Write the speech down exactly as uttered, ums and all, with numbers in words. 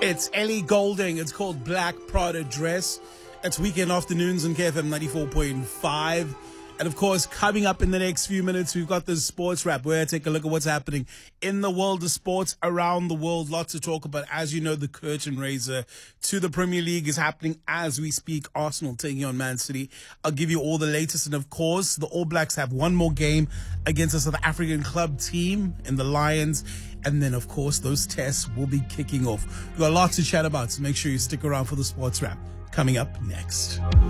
It's Ellie Goulding. It's called Black Prada Dress. It's weekend afternoons on K F M ninety-four point five. And of course, coming up in the next few minutes, we've got this sports wrap where I take a look at what's happening in the world of sports around the world. Lots to talk about. As you know, the curtain raiser to the Premier League is happening as we speak. Arsenal taking on Man City. I'll give you all the latest. And of course, the All Blacks have one more game against a South African club team in the Lions. And then, of course, those tests will be kicking off. We've got a lot to chat about, so make sure you stick around for the sports wrap coming up next.